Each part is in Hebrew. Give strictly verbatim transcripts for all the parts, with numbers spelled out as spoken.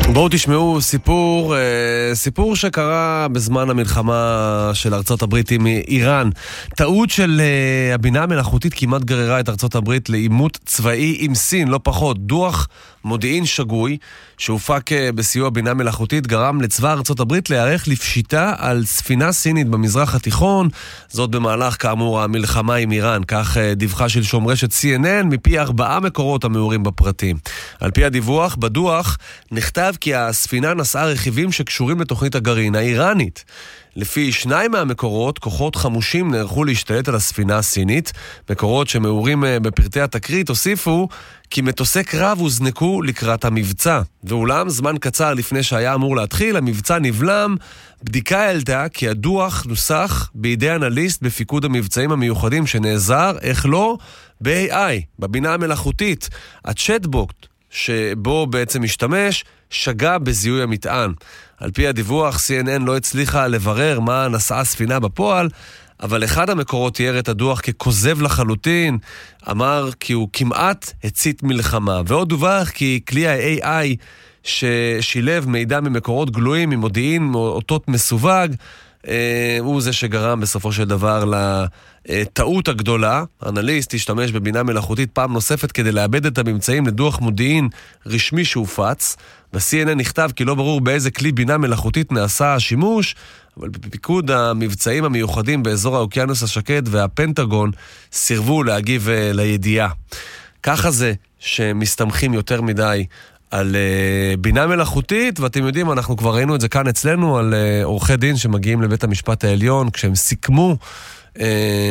בואו תשמעו סיפור, סיפור שקרה בזמן המלחמה של ארצות הברית עם איראן. טעות של הבינה המלאכותית כמעט גררה את ארצות הברית לעימות צבאי עם סין, לא פחות. דוח מודיעין שגוי שהופק בסיוע בינה מלאכותית גרם לצבא ארצות הברית להיערך לפשיטה על ספינה סינית במזרח התיכון, זאת במהלך כאמור המלחמה עם איראן. כך דיווחה שלשום רשת סי אן אן מפי ארבעה מקורות המעורים בפרטים. על פי הדיווח, בדוח נכתב כי הספינה נשאה רכיבים שקשורים לתוכנית הגרעין האיראנית. לפי שניים מהמקורות, כוחות חמושים נערכו להשתלט על הספינה הסינית. מקורות שמעורים בפרטי התקרית הוסיפו כי מטוסי קרב הוזנקו לקראת המבצע. ואולם, זמן קצר לפני שהיה אמור להתחיל, המבצע נבלם. בדיקה העלתה כי הדוח נוסח בידי אנליסט בפיקוד המבצעים המיוחדים שנעזר, איך לא, ב-איי איי, בבינה המלאכותית. הצ'טבוט שבו בעצם משתמש שגה בזיהוי המטען. על פי הדיווח, סי אן אן לא הצליחה לברר מה נשאה ספינה בפועל, אבל אחד המקורות תיאר את הדוח ככוזב לחלוטין, אמר כי הוא כמעט הצית מלחמה. ועוד דווח כי כלי ה-איי איי ששילב מידע ממקורות גלויים, ממודיעין, אותות מסווג, הוא זה שגרם בסופו של דבר לטעות הגדולה. אנליסט השתמש בבינה מלאכותית פעם נוספת כדי לאבד את הממצאים לדוח מודיעין רשמי שהופץ. ב-סי אן אן נכתב כי לא ברור באיזה כלי בינה מלאכותית נעשה השימוש, אבל בפיקוד המבצעים המיוחדים באזור האוקיינוס השקט והפנטגון סירבו להגיב לידיעה. ככה זה שמסתמכים יותר מדי על uh, בינה מלאכותית, ואתם יודעים, אנחנו כבר ראינו את זה כאן אצלנו, על uh, עורכי דין שמגיעים לבית המשפט העליון, כשהם סיכמו uh, uh,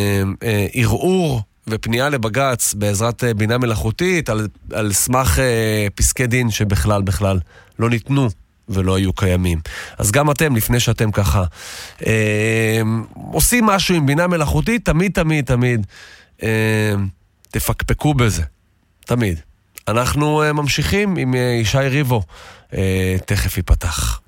ערעור ופנייה לבגץ בעזרת uh, בינה מלאכותית, על, על סמך uh, פסקי דין שבכלל בכלל לא ניתנו ולא היו קיימים. אז גם אתם, לפני שאתם ככה uh, עושים משהו עם בינה מלאכותית, תמיד תמיד תמיד uh, תפקפקו בזה. תמיד. אנחנו ממשיכים עם ישי ריבו, תכף ייפתח.